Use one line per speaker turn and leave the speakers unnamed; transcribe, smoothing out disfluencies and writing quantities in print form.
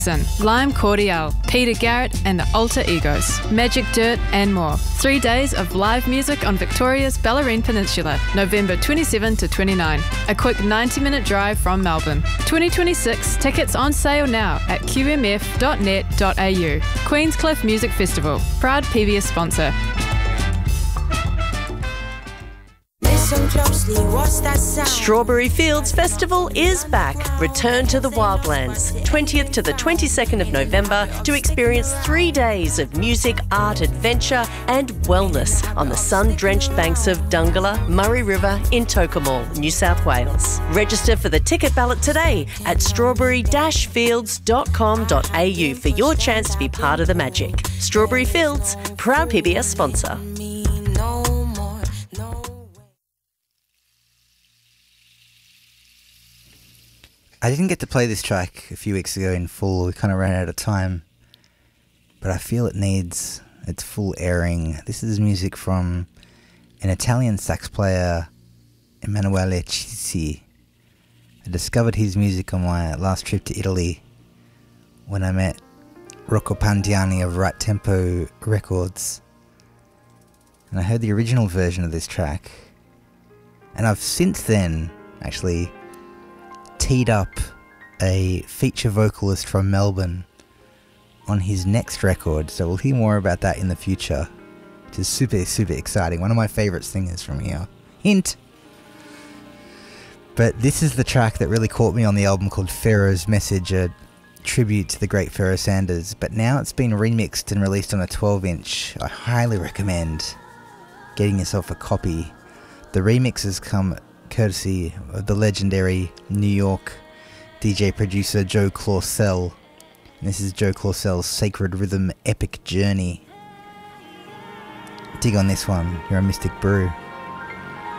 Lime Cordiale, Peter Garrett and the Alter Egos, Magic Dirt and more. 3 days of live music on Victoria's Bellarine Peninsula, November 27 to 29. A quick 90-minute drive from Melbourne. 2026 tickets on sale now at qmf.net.au. Queenscliff Music Festival, proud PBS sponsor.
Strawberry Fields Festival is back. Return to the Wildlands, 20th to the 22nd of November, to experience 3 days of music, art, adventure and wellness on the sun-drenched banks of Dungala, Murray River in Tocumwal, New South Wales. Register for the ticket ballot today at strawberry-fields.com.au for your chance to be part of the magic. Strawberry Fields, proud PBS sponsor.
I didn't get to play this track a few weeks ago in full. We kind of ran out of time. But I feel it needs its full airing. This is music from an Italian sax player, Emanuele Cisi. I discovered his music on my last trip to Italy when I met Rocco Pandiani of Right Tempo Records. And I heard the original version of this track. And I've since then actually teed up a feature vocalist from Melbourne on his next record, so we'll hear more about that in the future, which is super, super exciting. One of my favourite singers from here. Hint! But this is the track that really caught me on the album called Pharaoh's Message, a tribute to the great Pharoah Sanders, but now it's been remixed and released on a 12-inch. I highly recommend getting yourself a copy. The remixes come courtesy of the legendary New York DJ producer Joe Clausell. And this is Joe Clausell's Sacred Rhythm Epic Journey. Dig on this one. You're a Mystic Brew.